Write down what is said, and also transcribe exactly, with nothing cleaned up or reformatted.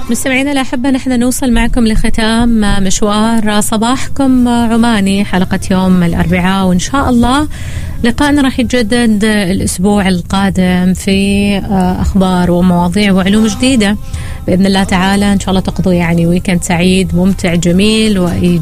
مستمعينا الأحبة، نحن نوصل معكم لختام مشوار صباحكم عماني حلقة يوم الأربعاء، وإن شاء الله لقاءنا راح يتجدد الأسبوع القادم في أخبار ومواضيع وعلوم جديدة بإذن الله تعالى. إن شاء الله تقضوا يعني ويكند سعيد ممتع جميل وإيجابي.